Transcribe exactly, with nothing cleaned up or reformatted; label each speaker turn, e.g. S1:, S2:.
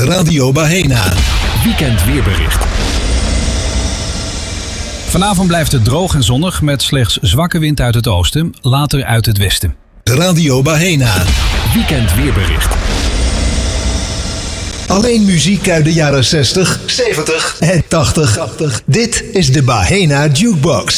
S1: Radio Bahena.
S2: Weekend weerbericht. Vanavond blijft het droog en zonnig met slechts zwakke wind uit het oosten, later uit het westen.
S1: Radio Bahena.
S2: Weekend weerbericht.
S1: Alleen muziek uit de jaren zestig, zeventig en tachtig. Dit is de Bahena Jukebox.